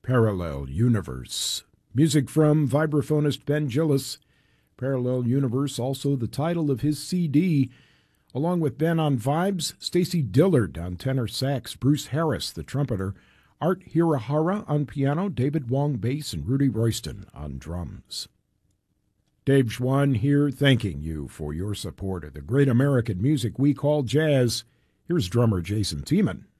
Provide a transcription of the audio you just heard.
Parallel Universe. Music from vibraphonist Ben Gillis. Parallel Universe, also the title of his CD. Along with Ben on vibes, Stacy Dillard on tenor sax, Bruce Harris, the trumpeter, Art Hirahara on piano, David Wong bass, and Rudy Royston on drums. Dave Schwann here, thanking you for your support of the great American music we call jazz. Here's drummer Jason Tiemann.